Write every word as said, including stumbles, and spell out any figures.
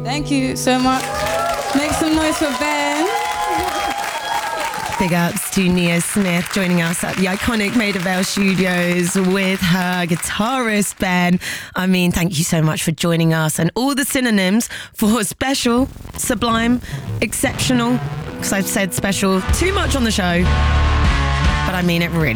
Thank you so much. Make some noise for Ben. Big ups to Nia Smith joining us at the iconic Maida Vale Studios with her guitarist Ben. I mean, thank you so much for joining us, and all the synonyms for special, sublime, exceptional, because I've said special too much on the show, but I mean it really.